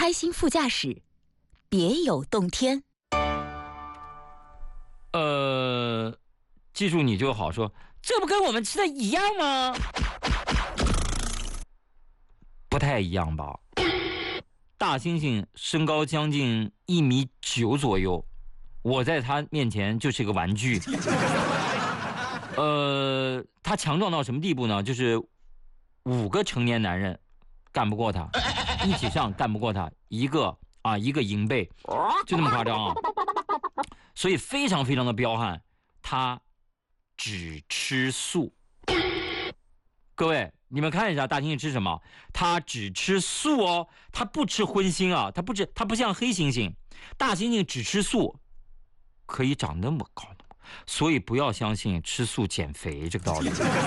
开心副驾驶，别有洞天。 记住你就好说，这不跟我们吃的一样吗？不太一样吧。大猩猩身高将近1.9米左右，我在他面前就是个玩具。他强壮到什么地步呢？就是5个成年男人干不过他，一起上干不过他，一个银背，就那么夸张啊！所以非常非常的彪悍。他只吃素。各位，你们看一下大猩猩吃什么？他只吃素哦，他不吃荤腥啊，他不像黑猩猩，大猩猩只吃素，可以长那么高。所以不要相信吃素减肥这个道理。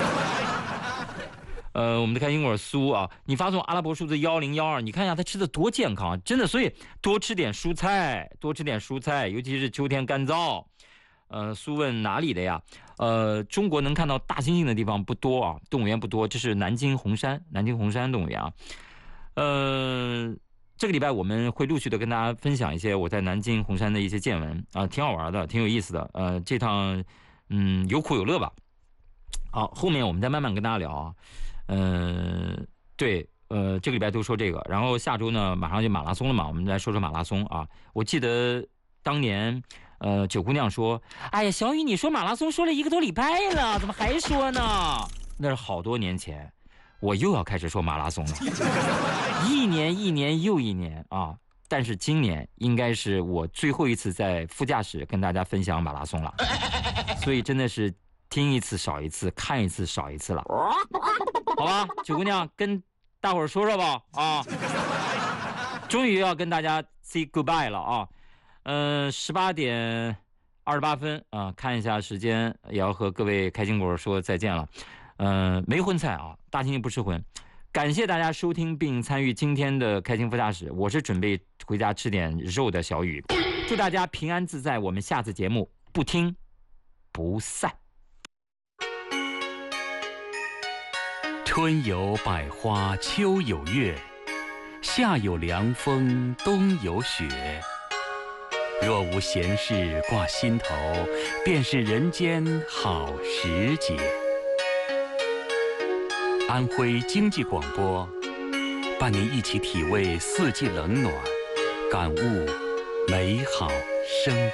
我们的开心果酥啊，你发送阿拉伯数字1012，你看一下它吃的多健康，真的。所以多吃点蔬菜，尤其是秋天干燥。苏问哪里的呀？中国能看到大猩猩的地方不多啊，动物园不多，这是南京红山动物园啊。这个礼拜我们会陆续的跟大家分享一些我在南京红山的一些见闻啊，挺好玩的，挺有意思的。这趟有苦有乐吧。好，后面我们再慢慢跟大家聊啊。对，这个礼拜都说这个，然后下周呢马上就马拉松了嘛，我们来说说马拉松啊。我记得当年九姑娘说，哎呀，小雨你说马拉松说了1个多礼拜了，怎么还说呢？那是好多年前，我又要开始说马拉松了。一年又一年啊！但是今年应该是我最后一次在副驾驶跟大家分享马拉松了，所以真的是听一次少一次，看一次少一次了。好吧，九姑娘跟大伙儿说说吧啊！终于要跟大家 say goodbye 了啊！18点28分啊，看一下时间，也要和各位开心果说再见了。没荤菜啊，大猩猩不吃荤。感谢大家收听并参与今天的开心副驾驶，我是准备回家吃点肉的小雨。祝大家平安自在，我们下次节目不听不散。 春有百花，秋有月，夏有凉风，冬有雪。若无闲事挂心头，便是人间好时节。安徽经济广播，伴您一起体味四季冷暖，感悟美好生活。